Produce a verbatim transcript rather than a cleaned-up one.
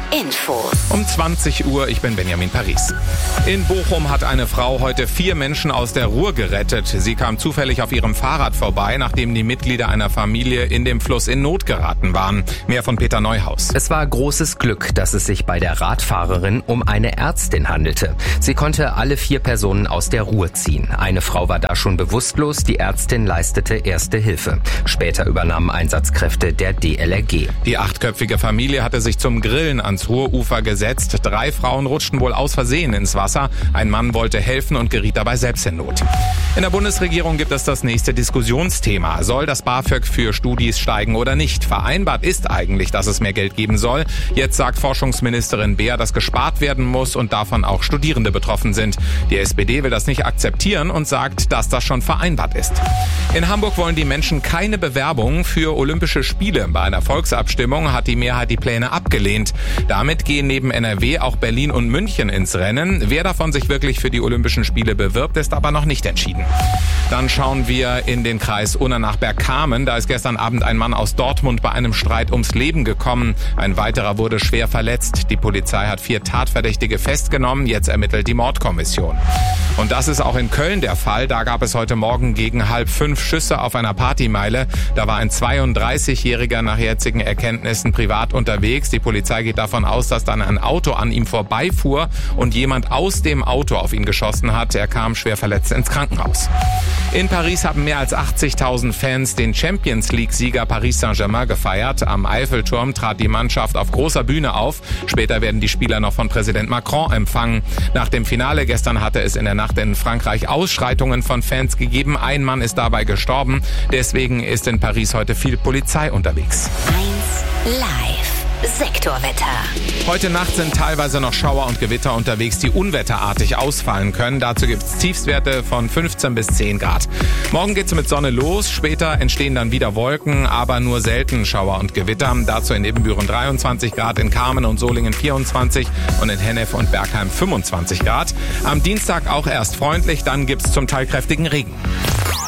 Infos. Um zwanzig Uhr, ich bin Benjamin Paris. In Bochum hat eine Frau heute vier Menschen aus der Ruhr gerettet. Sie kam zufällig auf ihrem Fahrrad vorbei, nachdem die Mitglieder einer Familie in dem Fluss in Not geraten waren. Mehr von Peter Neuhaus. Es war großes Glück, dass es sich bei der Radfahrerin um eine Ärztin handelte. Sie konnte alle vier Personen aus der Ruhr ziehen. Eine Frau war da schon bewusstlos, die Ärztin leistete erste Hilfe. Später übernahmen Einsatzkräfte der D L R G. Die achtköpfige Familie hatte sich zum Grillen ans Ruhrufer gesetzt. Drei Frauen rutschten wohl aus Versehen ins Wasser. Ein Mann wollte helfen und geriet dabei selbst in Not. In der Bundesregierung gibt es das nächste Diskussionsthema. Soll das BAföG für Studis steigen oder nicht? Vereinbart ist eigentlich, dass es mehr Geld geben soll. Jetzt sagt Forschungsministerin Beer, dass gespart werden muss und davon auch Studierende betroffen sind. Die S P D will das nicht akzeptieren und sagt, dass das schon vereinbart ist. In Hamburg wollen die Menschen keine Bewerbung für Olympische Spiele. Bei einer Volksabstimmung hat die Mehrheit die Pläne abgelehnt. Damit gehen neben N R W auch Berlin und München ins Rennen. Wer davon sich wirklich für die Olympischen Spiele bewirbt, ist aber noch nicht entschieden. Dann schauen wir in den Kreis Unna nach Bergkamen. Da ist gestern Abend ein Mann aus Dortmund bei einem Streit ums Leben gekommen. Ein weiterer wurde schwer verletzt. Die Polizei hat vier Tatverdächtige festgenommen. Jetzt ermittelt die Mordkommission. Und das ist auch in Köln der Fall. Da gab es heute Morgen gegen halb fünf Schüsse auf einer Partymeile. Da war ein zweiunddreißigjähriger nach jetzigen Erkenntnissen privat unterwegs. Die Polizei geht davon aus, dass dann ein Auto an ihm vorbeifuhr und jemand aus dem Auto auf ihn geschossen hat. Er kam schwer verletzt ins Krankenhaus. In Paris haben mehr als achtzigtausend Fans den Champions-League-Sieger Paris Saint-Germain gefeiert. Am Eiffelturm trat die Mannschaft auf großer Bühne auf. Später werden die Spieler noch von Präsident Macron empfangen. Nach dem Finale gestern hatte es in der Nacht in Frankreich Ausschreitungen von Fans gegeben. Ein Mann ist dabei gestorben. Deswegen ist in Paris heute viel Polizei unterwegs. eins live. Sektorwetter. Heute Nacht sind teilweise noch Schauer und Gewitter unterwegs, die unwetterartig ausfallen können. Dazu gibt es Tiefstwerte von fünfzehn bis zehn Grad. Morgen geht's mit Sonne los. Später entstehen dann wieder Wolken, aber nur selten Schauer und Gewitter. Dazu in Ibbenbüren dreiundzwanzig Grad, in Carmen und Solingen vierundzwanzig und in Hennef und Bergheim fünfundzwanzig Grad. Am Dienstag auch erst freundlich, dann gibt's zum Teil kräftigen Regen.